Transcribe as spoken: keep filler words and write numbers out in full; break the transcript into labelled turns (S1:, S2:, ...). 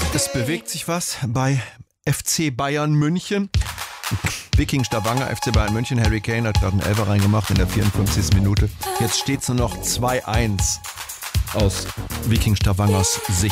S1: Es bewegt sich was bei F C Bayern München. Viking Stavanger, F C Bayern München. Harry Kane hat gerade einen Elfer reingemacht in der vierundfünfzigsten Minute. Jetzt steht es nur noch zwei eins aus Viking Stavangers Sicht.